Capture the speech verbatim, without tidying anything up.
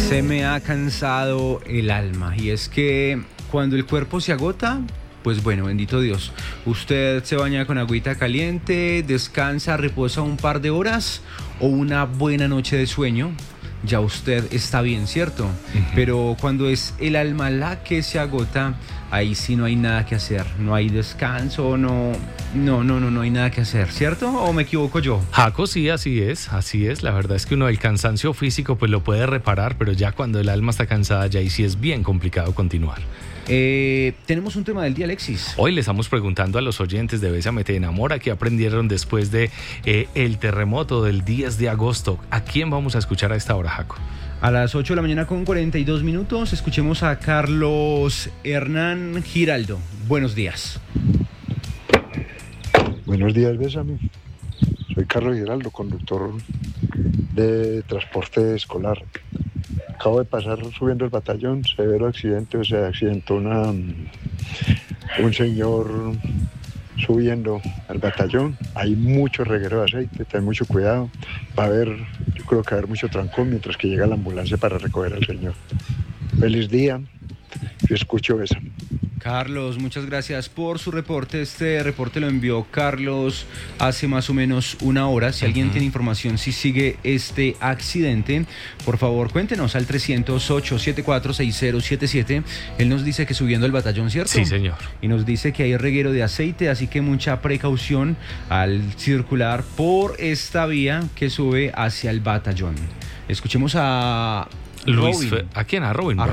Se me ha cansado el alma, y es que cuando el cuerpo se agota, pues bueno, bendito Dios, usted se baña con agüita caliente, descansa, reposa un par de horas o una buena noche de sueño, ya usted está bien, ¿cierto? Uh-huh. Pero cuando es el alma la que se agota, ahí sí no hay nada que hacer, no hay descanso, no, no, no, no, no hay nada que hacer, ¿cierto? ¿O me equivoco yo? Jaco, sí, así es, así es. La verdad es que uno el cansancio físico pues lo puede reparar, pero ya cuando el alma está cansada, ya ahí sí es bien complicado continuar. Eh, tenemos un tema del día, Alexis. Hoy le estamos preguntando a los oyentes de Bésame Te Enamora qué aprendieron después de eh, el terremoto del diez de agosto. ¿A quién vamos a escuchar a esta hora, Jaco? A las ocho de la mañana con cuarenta y dos minutos, escuchemos a Carlos Hernán Giraldo. Buenos días. Buenos días, Bésame. Soy Carlos Giraldo, conductor de transporte escolar. Acabo de pasar subiendo el batallón, severo accidente, o sea, accidentó una, un señor subiendo al batallón. Hay mucho reguero de aceite, ten mucho cuidado. Va a haber, yo creo que va a haber mucho trancón mientras que llega la ambulancia para recoger al señor. Feliz día, yo escucho eso. Carlos, muchas gracias por su reporte. Este reporte lo envió Carlos hace más o menos una hora. Si alguien uh-huh. tiene información si sigue este accidente, por favor cuéntenos al trescientos ocho, setenta y cuatro, sesenta siete siete. Él nos dice que subiendo el batallón, ¿cierto? Sí, señor. Y nos dice que hay reguero de aceite, así que mucha precaución al circular por esta vía que sube hacia el batallón. Escuchemos a Luis, Robin. ¿a quién? A Robin. A